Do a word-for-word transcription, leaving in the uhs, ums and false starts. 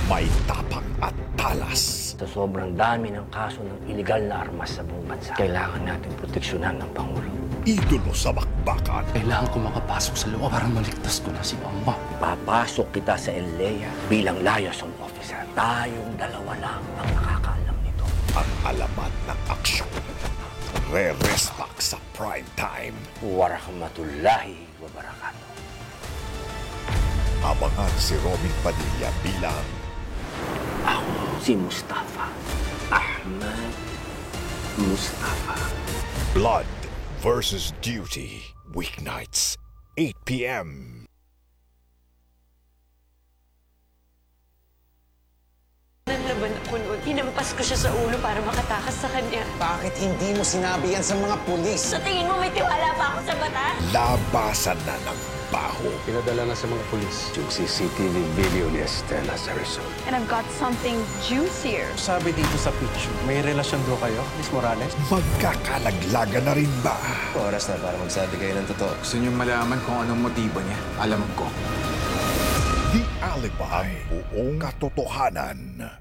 may tapang at talas. Sa sobrang dami ng kaso ng iligal na armas sa buong bansa, kailangan natin proteksyonan ng Pangulo. Idolo sa bakbakan. Kailangan ko makapasok sa loob para maligtas ko na si Mama. Papasok kita sa N L E A bilang liaison officer. Tayong dalawa lang ang nakakaalam nito. Ang alamat ng aksyon. Re-respack sa prime time. Warahmatullahi wabarakatuh. Abangan si Robin Padilla bilang Ako si Mustafa. Ahmad Mustafa. Blood versus Duty. Weeknights, eight p m Nanlaban ako noon. Hinampas ko siya sa ulo para makatakas sa kanya. Bakit hindi mo sinabi yan sa mga pulis? Sa tingin mo may tiwala pa ako sa batas? Labasan na ng baho. Pinadala na sa mga pulis yung C C T V video ni Estela sa resort. And I've got something juicier. Sabi dito sa picture, may relasyon daw kayo, Miss Morales? Magkakalaglagan na rin ba? Oras na para magsabi kayo ng totoo. Gusto niyong malaman kung anong motibo niya? Alam ko. The Alibi. Ang buong katotohanan.